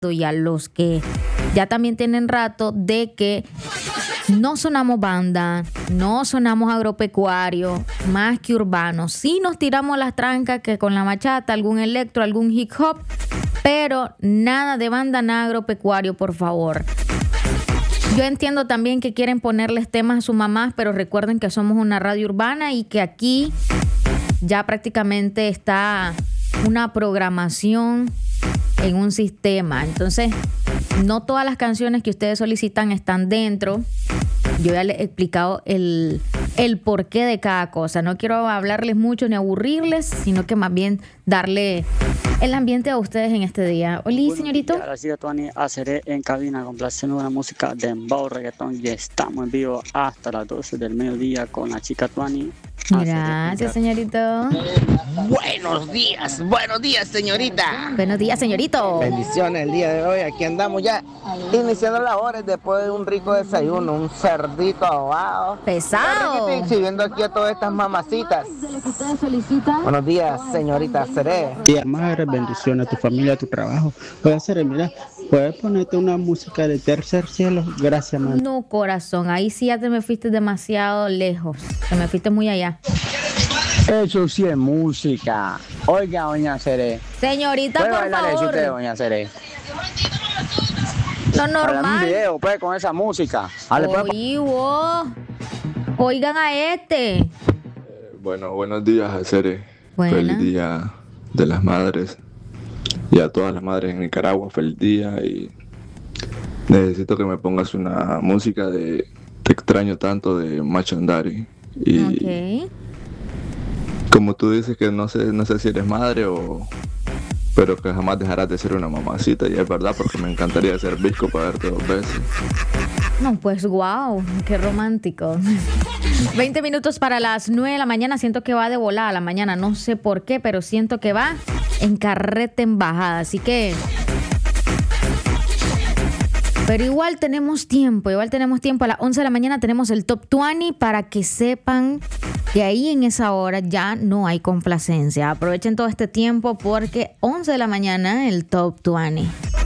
y a los que ya también tienen rato de que no sonamos banda, no sonamos agropecuario, más que urbano. Sí nos tiramos las trancas que con la bachata, algún electro, algún hip hop, pero nada de banda, nada agropecuario, por favor. Yo entiendo también que quieren ponerles temas a sus mamás, pero recuerden que somos una radio urbana y que aquí ya prácticamente está una programación en un sistema. Entonces, no todas las canciones que ustedes solicitan están dentro. Yo ya les he explicado el porqué de cada cosa. No quiero hablarles mucho ni aburrirles, sino que más bien darle el ambiente a ustedes en este día. Hola, señorito. Ahora sí, Tuani, haceré en cabina complaciendo una música de dembow, reggaetón. Y estamos en vivo hasta las 12 del mediodía con la chica Tuani. Gracias, señorito. Buenos días, señorita. Buenos días, señorito. Bendiciones el día de hoy. Aquí andamos ya iniciando labores después de un rico desayuno, un cerdito ahogado. Pesado. Y viendo aquí a todas estas mamacitas. Buenos días, señorita Seré. Día madre, bendiciones a tu familia, a tu trabajo. Voy a hacer, mira, puedes ponerte una música de Tercer Cielo. Gracias, man. No, corazón, ahí sí ya te me fuiste demasiado lejos. Te me fuiste muy allá. Eso sí es música. Oiga, doña Seré. Señorita, ¿puede por bailar eso favor. usted, doña Seré? Lo Hágame un normal. video, pues, con esa música. Dale, pues. Oí, vos. Oigan a este. Bueno, buenos días, Acere. Buena. Feliz día de las madres. Y a todas las madres en Nicaragua, feliz día. Y necesito que me pongas una música de Te extraño tanto de Macho Andari. Y Ok. como tú dices que no sé si eres madre pero que jamás dejarás de ser una mamacita. Y es verdad, porque me encantaría ser visco para verte 2 veces. No, pues wow, qué romántico. 20 minutos para las 9 de la mañana. Siento que va de volada a la mañana. No sé por qué, pero siento que va en carreta en bajada. Así que... Pero igual tenemos tiempo. A las 11 de la mañana tenemos el Top 20 para que sepan que ahí en esa hora ya no hay complacencia. Aprovechen todo este tiempo porque 11 de la mañana el Top 20.